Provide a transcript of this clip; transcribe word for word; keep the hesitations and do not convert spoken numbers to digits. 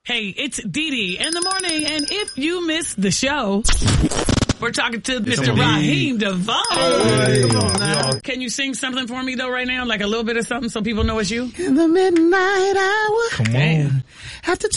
Hey, it's Dee Dee in the morning, and if you missed the show, we're talking to Mister Raheem DeVaughn. Hey, come on now. Can you sing something for me, though, right now? Like a little bit of something so people know it's you? In the midnight hour. Come on. After